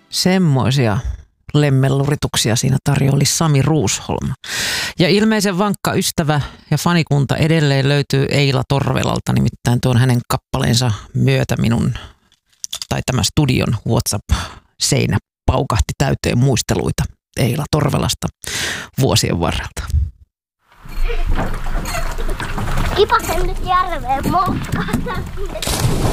Semmoisia lemmellurituksia siinä tarjoili Sami Ruusholm. Ja ilmeisen vankka ystävä ja fanikunta edelleen löytyy Eila Torvelalta, nimittäin tuon hänen kappaleensa myötä tämä studion WhatsApp-seinä paukahti täyteen muisteluita Eila Torvelasta vuosien varrelta. Kipasen nyt järveen moukkaan.